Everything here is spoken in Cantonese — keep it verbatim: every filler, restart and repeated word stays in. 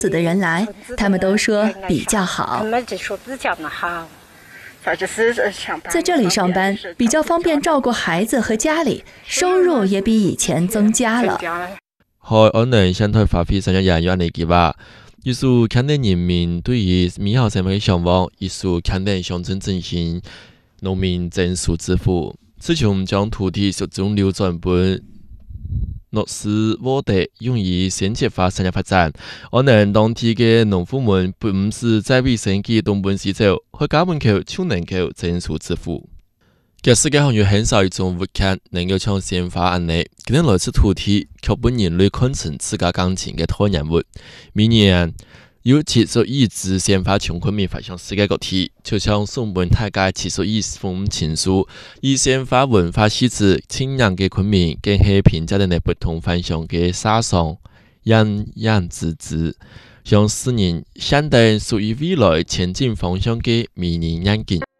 子的人来，他们都说比较好。 他们就说比较好。 在这里上班比较方便照顾孩子和家里，收入也比以前增加了。 喺可能相對發揮上一樣有利嘅話，藝術肯定人民對於美好生活嘅向往，藝術肯定象徵振興農民增收致富。自從將土地集中流轉本落實沃地，用於先設化產業發展，可能當地嘅農夫們不是在為生計東奔西走，去家門口就能夠增收致富。嘅世界上有很少一種物件能夠像鮮花安尼，佢哋來自土地，卻被人類看成自家感情嘅托人物。每年有七十億支鮮花從昆明發向世界各地，就像松本大街七十億封情書，以鮮花文化氣質清揚嘅昆明，更係評價人哋不同凡響嘅沙上樣樣之之，向世人相對屬於未來前進方向嘅迷人眼鏡。